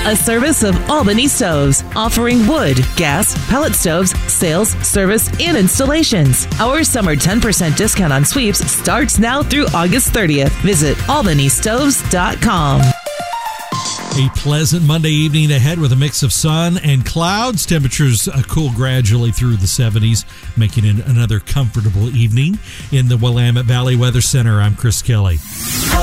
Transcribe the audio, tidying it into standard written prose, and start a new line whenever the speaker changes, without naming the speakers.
a service of Albany Stoves, offering wood, gas, pellet stoves, sales, service, and installations. Our summer 10% discount on sweeps starts now through August 30th. Visit albanystoves.com.
A pleasant Monday evening ahead with a mix of sun and clouds. Temperatures cool gradually through the 70s, making it another comfortable evening. In the Willamette Valley Weather Center, I'm Chris Kelly.